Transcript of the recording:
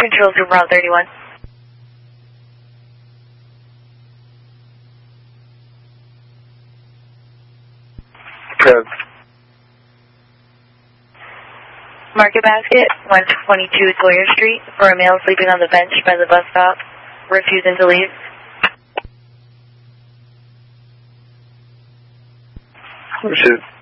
Control to Route 31. Good. Market Basket, 122 Sawyer Street, for a male sleeping on the bench by the bus stop, refusing to leave. Shoot.